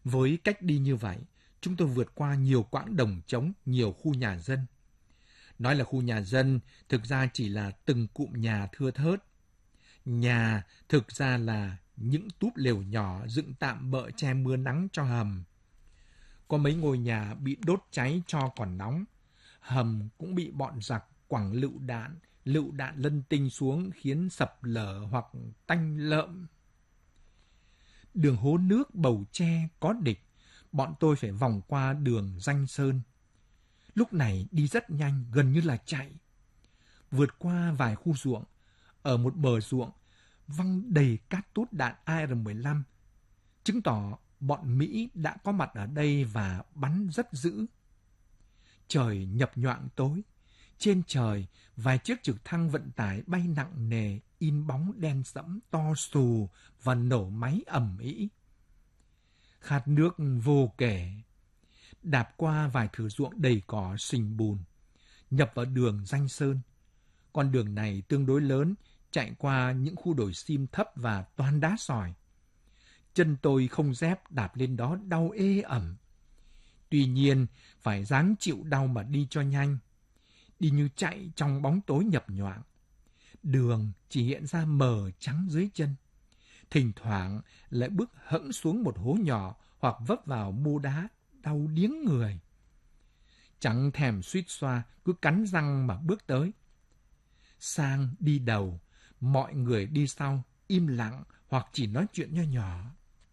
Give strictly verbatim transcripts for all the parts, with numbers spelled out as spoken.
Với cách đi như vậy, chúng tôi vượt qua nhiều quãng đồng trống, nhiều khu nhà dân. Nói là khu nhà dân, thực ra chỉ là từng cụm nhà thưa thớt. Nhà thực ra là những túp lều nhỏ dựng tạm bợ che mưa nắng cho hầm. Có mấy ngôi nhà bị đốt cháy cho còn nóng. Hầm cũng bị bọn giặc quẳng lựu đạn, lựu đạn lân tinh xuống khiến sập lở hoặc tanh lợm. Đường hố nước Bầu Tre có địch, bọn tôi phải vòng qua đường Danh Sơn. Lúc này đi rất nhanh, gần như là chạy. Vượt qua vài khu ruộng, ở một bờ ruộng, văng đầy cát tút đạn A R mười lăm, chứng tỏ bọn Mỹ đã có mặt ở đây và bắn rất dữ. Trời nhập nhoạng tối, trên trời vài chiếc trực thăng vận tải bay nặng nề, in bóng đen sẫm to xù và nổ máy ầm ĩ. Khát nước vô kể. Đạp qua vài thửa ruộng đầy cỏ sình bùn, nhập vào đường Danh Sơn. Con đường này tương đối lớn, chạy qua những khu đồi sim thấp và toàn đá sỏi. Chân tôi không dép đạp lên đó đau ê ẩm. Tuy nhiên, phải ráng chịu đau mà đi cho nhanh. Đi như chạy trong bóng tối nhập nhoạng. Đường chỉ hiện ra mờ trắng dưới chân. Thỉnh thoảng lại bước hẫng xuống một hố nhỏ hoặc vấp vào mô đá, đau điếng người. Chẳng thèm suýt xoa, cứ cắn răng mà bước tới. Sang đi đầu, mọi người đi sau, im lặng hoặc chỉ nói chuyện nho nhỏ.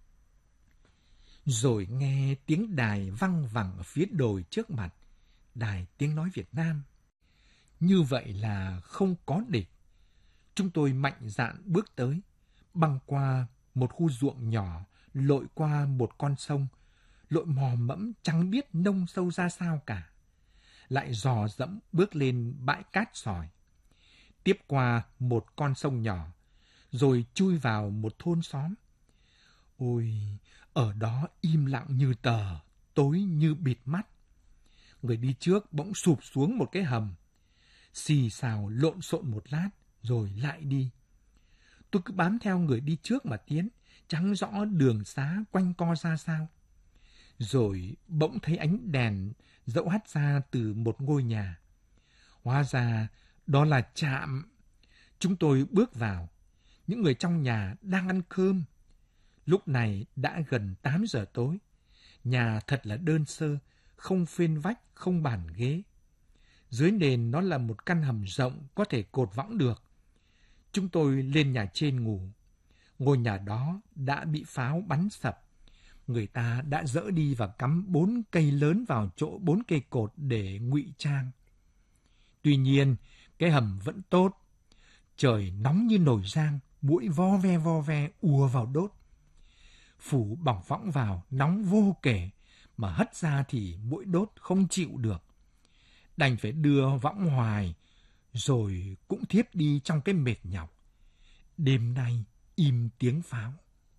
Rồi nghe tiếng đài văng vẳng ở phía đồi trước mặt, đài tiếng nói Việt Nam. Như vậy là không có địch. Chúng tôi mạnh dạn bước tới, băng qua một khu ruộng nhỏ, lội qua một con sông, lội mò mẫm chẳng biết nông sâu ra sao cả. Lại dò dẫm bước lên bãi cát sỏi, tiếp qua một con sông nhỏ, rồi chui vào một thôn xóm. Ôi, ở đó im lặng như tờ, tối như bịt mắt. Người đi trước bỗng sụp xuống một cái hầm, xì xào lộn xộn một lát, rồi lại đi. Tôi cứ bám theo người đi trước mà tiến, chẳng rõ đường xá quanh co ra sao. Rồi bỗng thấy ánh đèn dẫu hắt ra từ một ngôi nhà. Hóa ra đó là trạm. Chúng tôi bước vào. Những người trong nhà đang ăn cơm. Lúc này đã gần tám giờ tối. Nhà thật là đơn sơ, không phên vách, không bàn ghế. Dưới nền nó là một căn hầm rộng có thể cột võng được. Chúng tôi lên nhà trên ngủ. Ngôi nhà đó đã bị pháo bắn sập. Người ta đã dỡ đi và cắm bốn cây lớn vào chỗ bốn cây cột để ngụy trang. Tuy nhiên, cái hầm vẫn tốt. Trời nóng như nồi rang, muỗi vo ve vo ve ùa vào đốt. Phủ bỏng võng vào, nóng vô kể, mà hất ra thì muỗi đốt không chịu được. Đành phải đưa võng hoài, rồi cũng thiếp đi trong cái mệt nhọc. Đêm nay im tiếng pháo.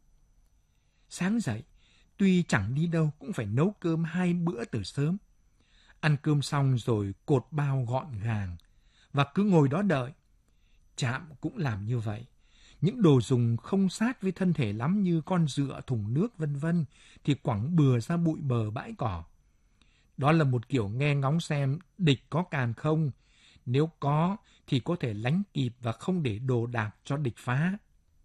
Sáng dậy, tuy chẳng đi đâu cũng phải nấu cơm hai bữa từ sớm. Ăn cơm xong rồi cột bao gọn gàng, và cứ ngồi đó đợi. Trạm cũng làm như vậy. Những đồ dùng không sát với thân thể lắm như con dựa, thùng nước vân vân thì quẳng bừa ra bụi bờ bãi cỏ. Đó là một kiểu nghe ngóng xem địch có càn không. Nếu có thì có thể lánh kịp và không để đồ đạc cho địch phá.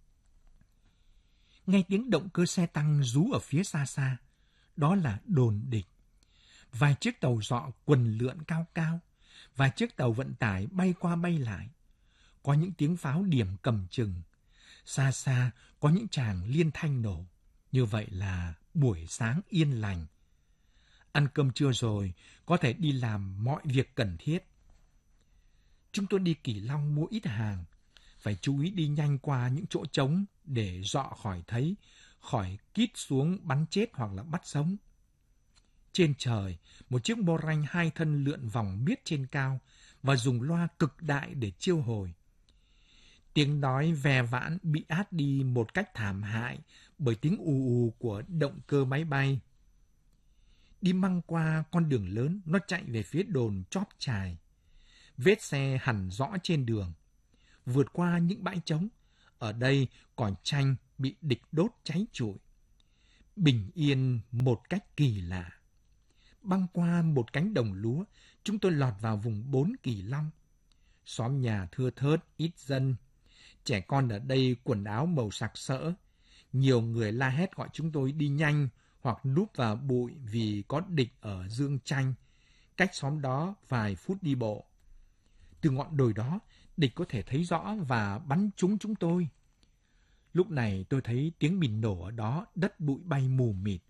Nghe tiếng động cơ xe tăng rú ở phía xa xa. Đó là đồn địch. Vài chiếc tàu dọ quần lượn cao cao. Vài chiếc tàu vận tải bay qua bay lại. Có những tiếng pháo điểm cầm chừng. Xa xa có những tràng liên thanh nổ. Như vậy là buổi sáng yên lành. Ăn cơm trưa rồi, có thể đi làm mọi việc cần thiết. Chúng tôi đi Kỳ Long mua ít hàng. Phải chú ý đi nhanh qua những chỗ trống để dọ khỏi thấy, khỏi kít xuống bắn chết hoặc là bắt sống. Trên trời, một chiếc mô ranh hai thân lượn vòng miết trên cao và dùng loa cực đại để chiêu hồi. Tiếng nói ve vãn bị át đi một cách thảm hại bởi tiếng ù ù của động cơ máy bay. Đi măng qua con đường lớn, nó chạy về phía đồn Chóp Chài. Vết xe hẳn rõ trên đường. Vượt qua những bãi trống, ở đây cỏ chanh bị địch đốt cháy trụi. bình yên một cách kỳ lạ. Băng qua một cánh đồng lúa, chúng tôi lọt vào vùng bốn Kỳ Long. Xóm nhà thưa thớt, ít dân. Trẻ con ở đây quần áo màu sặc sỡ. Nhiều người la hét gọi chúng tôi đi nhanh hoặc núp vào bụi vì có địch ở Dương Chanh, cách xóm đó vài phút đi bộ. Từ ngọn đồi đó, địch có thể thấy rõ và bắn trúng chúng tôi. Lúc này tôi thấy tiếng mìn nổ ở đó, đất bụi bay mù mịt.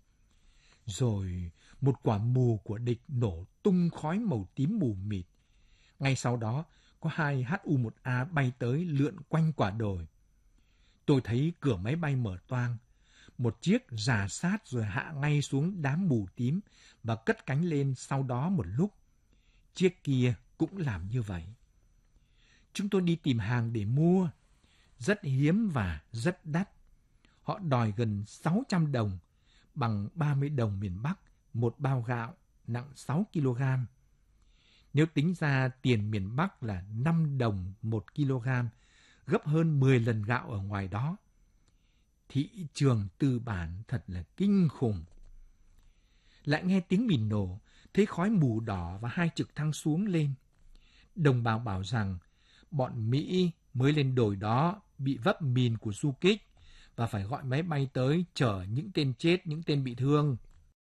Rồi một quả mù của địch nổ tung khói màu tím mù mịt. Ngay sau đó, có hai H U một A bay tới lượn quanh quả đồi. Tôi thấy cửa máy bay mở toang. Một chiếc rà sát rồi hạ ngay xuống đám mù tím và cất cánh lên sau đó một lúc. Chiếc kia cũng làm như vậy. Chúng tôi đi tìm hàng để mua. Rất hiếm và rất đắt. Họ đòi gần sáu trăm đồng, bằng ba mươi đồng miền Bắc, một bao gạo nặng sáu ki lô gam. Nếu tính ra tiền miền Bắc là năm đồng một ki lô gam, gấp hơn mười lần gạo ở ngoài đó. Thị trường tư bản thật là kinh khủng. Lại nghe tiếng mìn nổ, thấy khói mù đỏ và hai trực thăng xuống lên. Đồng bào bảo rằng bọn Mỹ mới lên đồi đó bị vấp mìn của du kích và phải gọi máy bay tới chở những tên chết, những tên bị thương.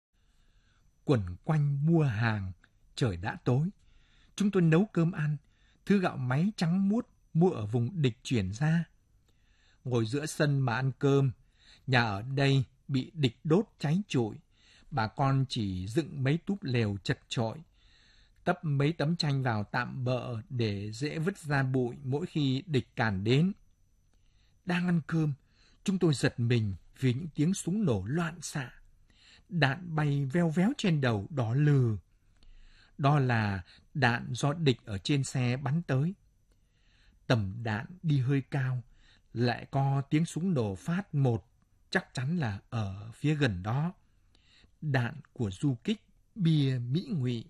Quẩn quanh mua hàng, trời đã tối. Chúng tôi nấu cơm ăn, thứ gạo máy trắng muốt mua ở vùng địch chuyển ra. Ngồi giữa sân mà ăn cơm, nhà ở đây bị địch đốt cháy trụi. Bà con chỉ dựng mấy túp lều chật chội, tấp mấy tấm tranh vào tạm bợ để dễ vứt ra bụi mỗi khi địch càn đến. Đang ăn cơm, chúng tôi giật mình vì những tiếng súng nổ loạn xạ. Đạn bay veo véo trên đầu đỏ lừ. Đó là đạn do địch ở trên xe bắn tới. Tầm đạn đi hơi cao, lại có tiếng súng nổ phát một, chắc chắn là ở phía gần đó. Đạn của du kích bia Mỹ Ngụy.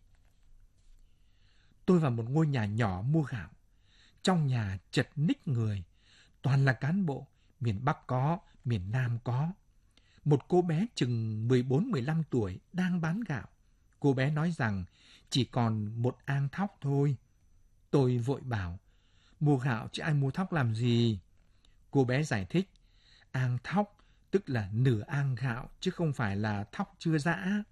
Tôi vào một ngôi nhà nhỏ mua gạo. Trong nhà chật ních người, toàn là cán bộ, miền Bắc có, miền Nam có. Một cô bé chừng mười bốn mười lăm tuổi đang bán gạo. Cô bé nói rằng chỉ còn một ang thóc thôi. Tôi vội bảo, mua gạo chứ ai mua thóc làm gì? Cô bé giải thích, ang thóc tức là nửa ang gạo chứ không phải là thóc chưa giã.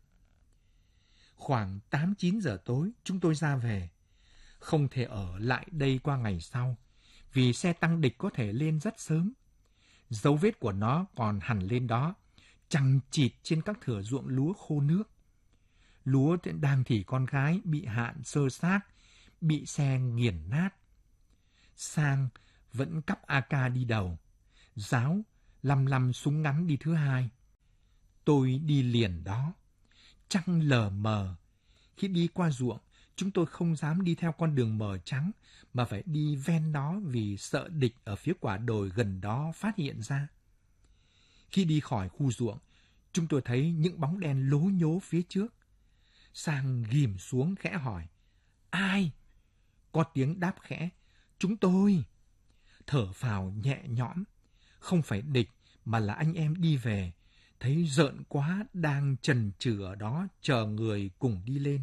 Khoảng tám chín giờ tối chúng tôi ra về. Không thể ở lại đây qua ngày sau, vì xe tăng địch có thể lên rất sớm. Dấu vết của nó còn hằn lên đó, chằng chịt trên các thửa ruộng lúa khô nước. Lúa đang thì con gái bị hạn sơ xác, bị xe nghiền nát. Sang vẫn cắp a ca đi đầu, Giáo lăm lăm súng ngắn đi thứ hai. Tôi đi liền đó, trăng lờ mờ. Khi đi qua ruộng, chúng tôi không dám đi theo con đường mờ trắng, mà phải đi ven đó vì sợ địch ở phía quả đồi gần đó phát hiện ra. Khi đi khỏi khu ruộng, chúng tôi thấy những bóng đen lố nhố phía trước. Sang ghim xuống khẽ hỏi, ai? Có tiếng đáp khẽ, chúng tôi. Thở phào nhẹ nhõm, không phải địch mà là anh em đi về, thấy rợn quá đang chần chừ ở đó chờ người cùng đi lên.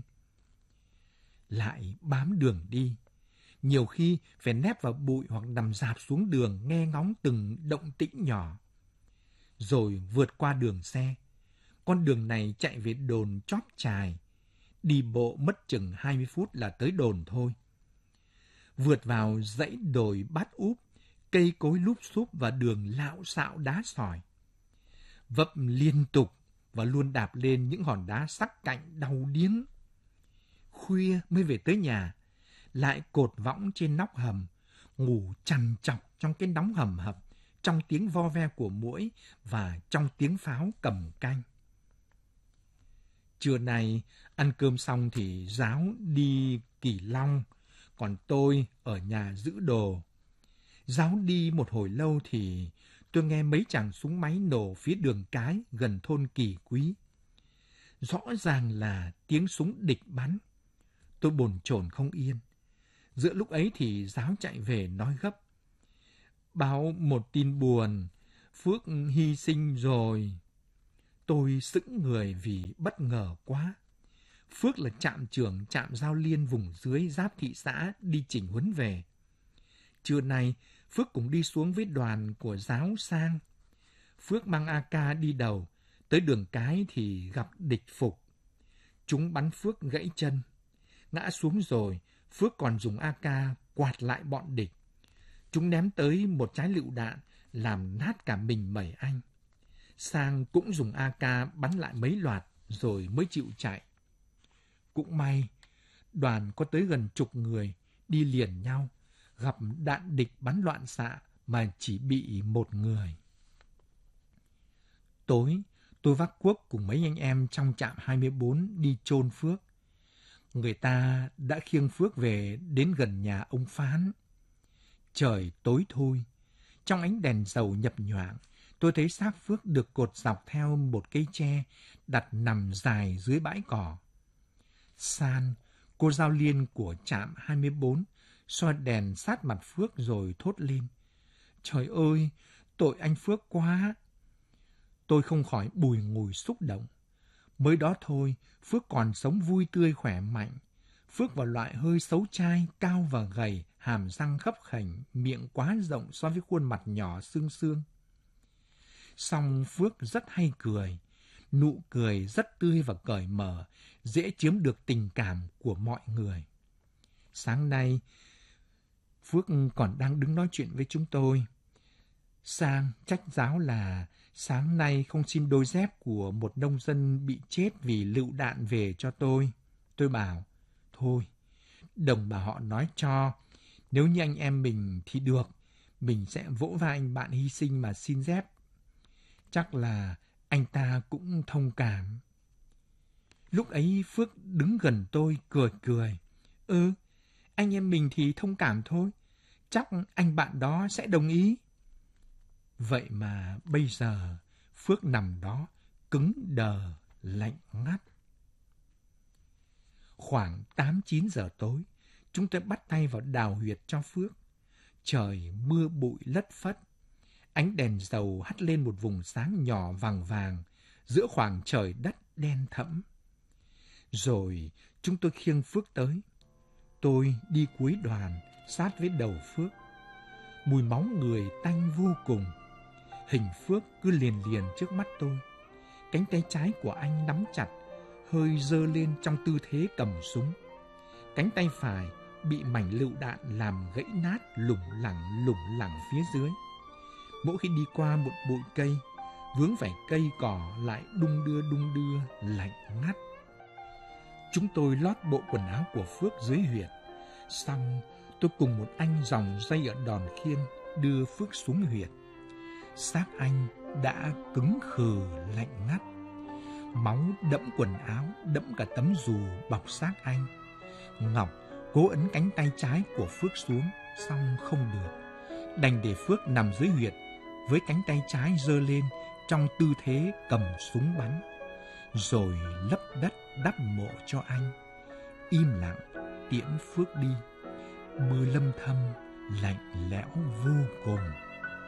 Lại bám đường đi, nhiều khi phải nép vào bụi hoặc nằm rạp xuống đường nghe ngóng từng động tĩnh nhỏ. Rồi vượt qua đường xe, con đường này chạy về đồn Chóp Chài, đi bộ mất chừng hai mươi phút là tới đồn thôi. Vượt vào dãy đồi Bát Úp, cây cối lúp xúp và đường lạo xạo đá sỏi. Vấp liên tục và luôn đạp lên những hòn đá sắc cạnh đau điếng. Khuya mới về tới nhà, lại cột võng trên nóc hầm, ngủ trằn trọc trong cái nóng hầm hập, trong tiếng vo ve của muỗi và trong tiếng pháo cầm canh. Trưa nay, ăn cơm xong thì Giáo đi Kỳ Long, còn tôi ở nhà giữ đồ. Giáo đi một hồi lâu thì tôi nghe mấy chàng súng máy nổ phía đường cái gần thôn Kỳ Quý. Rõ ràng là tiếng súng địch bắn. Tôi bồn chồn không yên. Giữa lúc ấy thì Giáo chạy về nói gấp. Báo một tin buồn, Phước hy sinh rồi. Tôi sững người vì bất ngờ quá. Phước là trạm trưởng trạm giao liên vùng dưới giáp thị xã đi chỉnh huấn về. Trưa nay, Phước cũng đi xuống với đoàn của giáo sang. Phước mang a ca đi đầu, tới đường cái thì gặp địch phục. Chúng bắn Phước gãy chân. Ngã xuống rồi, Phước còn dùng a ca quạt lại bọn địch. Chúng ném tới một trái lựu đạn, làm nát cả mình mẩy anh. Sang cũng dùng a ca bắn lại mấy loạt, rồi mới chịu chạy. Cũng may, đoàn có tới gần chục người, đi liền nhau, gặp đạn địch bắn loạn xạ mà chỉ bị một người. Tối, tôi vác cuốc cùng mấy anh em trong trạm hai mươi bốn đi chôn Phước. Người ta đã khiêng Phước về đến gần nhà ông Phán. Trời tối thui, trong ánh đèn dầu nhập nhoạng, tôi thấy xác Phước được cột dọc theo một cây tre đặt nằm dài dưới bãi cỏ. San, cô giao liên của trạm hai mươi bốn, soi đèn sát mặt Phước rồi thốt lên. Trời ơi, tội anh Phước quá! Tôi không khỏi bùi ngùi xúc động. Mới đó thôi, Phước còn sống vui tươi khỏe mạnh. Phước vào loại hơi xấu trai, cao và gầy, hàm răng khấp khểnh, miệng quá rộng so với khuôn mặt nhỏ xương xương. Song Phước rất hay cười, nụ cười rất tươi và cởi mở, dễ chiếm được tình cảm của mọi người. Sáng nay, Phước còn đang đứng nói chuyện với chúng tôi. Sang trách giáo là sáng nay không xin đôi dép của một nông dân bị chết vì lựu đạn về cho tôi. Tôi bảo, thôi, đồng bà họ nói cho, nếu như anh em mình thì được, mình sẽ vỗ vai anh bạn hy sinh mà xin dép. Chắc là anh ta cũng thông cảm. Lúc ấy Phước đứng gần tôi cười cười. Ừ, anh em mình thì thông cảm thôi, chắc anh bạn đó sẽ đồng ý. Vậy mà bây giờ Phước nằm đó cứng đờ, lạnh ngắt. Khoảng tám chín giờ tối, chúng tôi bắt tay vào đào huyệt cho Phước. Trời mưa bụi lất phất. Ánh đèn dầu hắt lên một vùng sáng nhỏ vàng vàng giữa khoảng trời đất đen thẫm. Rồi chúng tôi khiêng Phước tới. Tôi đi cuối đoàn, sát với đầu Phước. Mùi máu người tanh vô cùng. Hình Phước cứ liền liền trước mắt tôi. Cánh tay trái của anh nắm chặt, hơi giơ lên trong tư thế cầm súng. Cánh tay phải bị mảnh lựu đạn làm gãy nát lủng lẳng lủng lẳng phía dưới. Mỗi khi đi qua một bụi cây, vướng phải cây cỏ lại đung đưa đung đưa, lạnh ngắt. Chúng tôi lót bộ quần áo của Phước dưới huyệt. Xong, tôi cùng một anh dòng dây ở đòn khiên đưa Phước xuống huyệt. Xác anh đã cứng khừ lạnh ngắt. Máu đẫm quần áo, đẫm cả tấm dù bọc xác anh. Ngọc cố ấn cánh tay trái của Phước xuống, xong không được. Đành để Phước nằm dưới huyệt, với cánh tay trái giơ lên trong tư thế cầm súng bắn. Rồi lấp đất đắp mộ cho anh. Im lặng tiễn Phước đi. Mưa lâm thâm, lạnh lẽo vô cùng.